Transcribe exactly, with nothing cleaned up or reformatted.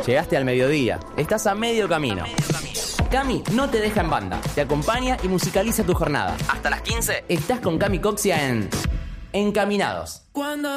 Llegaste al mediodía, estás a medio camino. Cami no te deja en banda, te acompaña y musicaliza tu jornada. Hasta las quince estás con Cami Coxia en Encaminados.